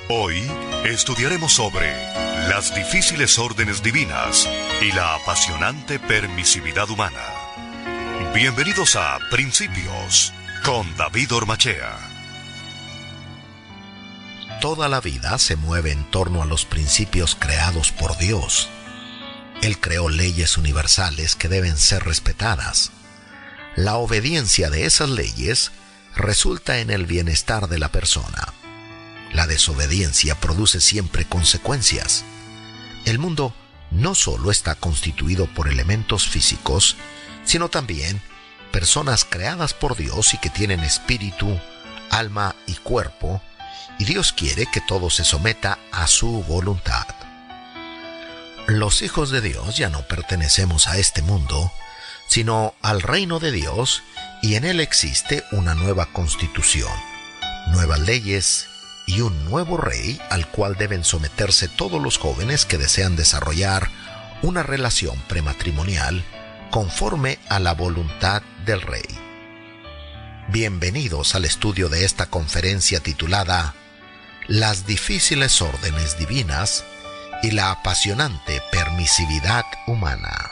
Hoy estudiaremos sobre las difíciles órdenes divinas y la apasionante permisividad humana. Bienvenidos a Principios con David Ormachea. Toda la vida se mueve en torno a los principios creados por Dios. Él creó leyes universales que deben ser respetadas. La obediencia de esas leyes resulta en el bienestar de la persona. La desobediencia produce siempre consecuencias. El mundo no solo está constituido por elementos físicos, sino también personas creadas por Dios y que tienen espíritu, alma y cuerpo, y Dios quiere que todo se someta a su voluntad. Los hijos de Dios ya no pertenecemos a este mundo, sino al reino de Dios, y en él existe una nueva constitución, nuevas leyes y un nuevo rey al cual deben someterse todos los jóvenes que desean desarrollar una relación prematrimonial conforme a la voluntad del rey. Bienvenidos al estudio de esta conferencia titulada Las difíciles órdenes divinas y la apasionante permisividad humana.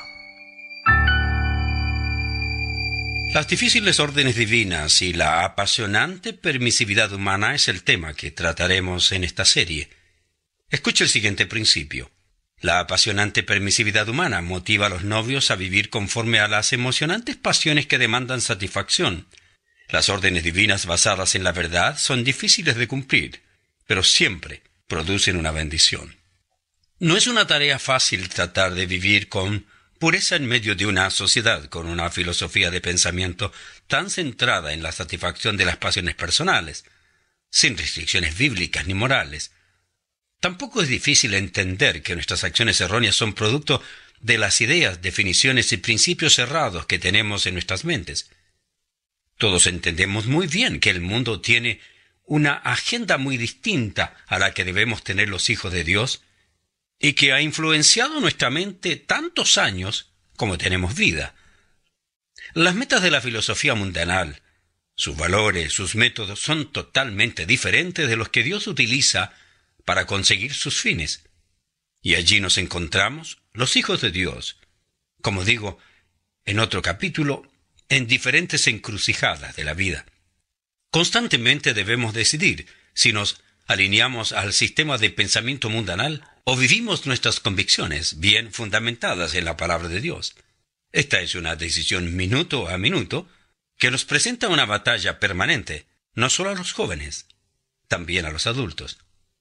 Las difíciles órdenes divinas y la apasionante permisividad humana es el tema que trataremos en esta serie. Escuche el siguiente principio. La apasionante permisividad humana motiva a los novios a vivir conforme a las emocionantes pasiones que demandan satisfacción. Las órdenes divinas basadas en la verdad son difíciles de cumplir, pero siempre producen una bendición. No es una tarea fácil tratar de vivir con pureza en medio de una sociedad con una filosofía de pensamiento tan centrada en la satisfacción de las pasiones personales, sin restricciones bíblicas ni morales. Tampoco es difícil entender que nuestras acciones erróneas son producto de las ideas, definiciones y principios errados que tenemos en nuestras mentes. Todos entendemos muy bien que el mundo tiene una agenda muy distinta a la que debemos tener los hijos de Dios, y que ha influenciado nuestra mente tantos años como tenemos vida. Las metas de la filosofía mundanal, sus valores, sus métodos son totalmente diferentes de los que Dios utiliza para conseguir sus fines. Y allí nos encontramos, los hijos de Dios, como digo en otro capítulo, en diferentes encrucijadas de la vida. Constantemente debemos decidir si nos alineamos al sistema de pensamiento mundanal o vivimos nuestras convicciones bien fundamentadas en la palabra de Dios. Esta es una decisión minuto a minuto que nos presenta una batalla permanente, no solo a los jóvenes, también a los adultos.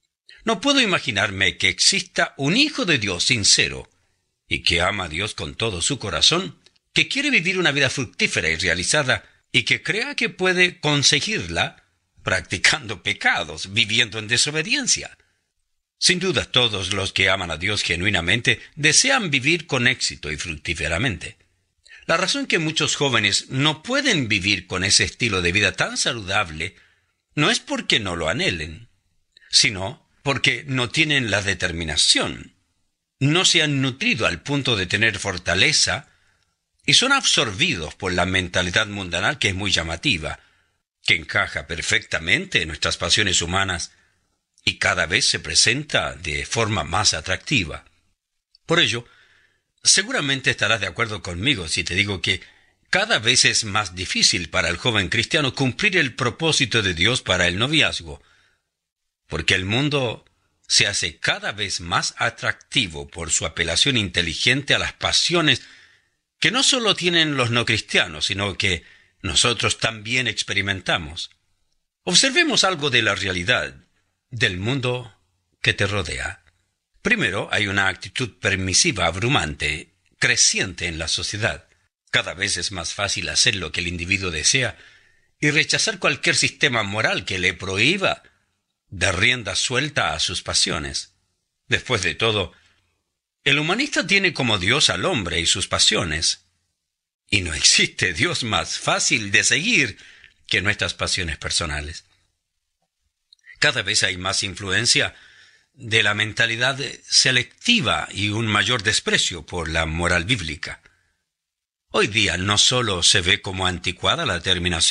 No puedo imaginarme que exista un hijo de Dios sincero y que ama a Dios con todo su corazón, que quiere vivir una vida fructífera y realizada y que crea que puede conseguirla practicando pecados, viviendo en desobediencia. Sin duda, todos los que aman a Dios genuinamente desean vivir con éxito y fructíferamente. La razón que muchos jóvenes no pueden vivir con ese estilo de vida tan saludable no es porque no lo anhelen, sino porque no tienen la determinación, no se han nutrido al punto de tener fortaleza y son absorbidos por la mentalidad mundanal que es muy llamativa, que encaja perfectamente en nuestras pasiones humanas y cada vez se presenta de forma más atractiva. Por ello, seguramente estarás de acuerdo conmigo si te digo que cada vez es más difícil para el joven cristiano cumplir el propósito de Dios para el noviazgo, porque el mundo se hace cada vez más atractivo por su apelación inteligente a las pasiones que no solo tienen los no cristianos, sino que nosotros también experimentamos. Observemos algo de la realidad del mundo que te rodea. Primero, hay una actitud permisiva abrumante, creciente en la sociedad. Cada vez es más fácil hacer lo que el individuo desea y rechazar cualquier sistema moral que le prohíba dar rienda suelta a sus pasiones. Después de todo, el humanista tiene como Dios al hombre y sus pasiones, y no existe Dios más fácil de seguir que nuestras pasiones personales. Cada vez hay más influencia de la mentalidad selectiva y un mayor desprecio por la moral bíblica. Hoy día no solo se ve como anticuada la terminación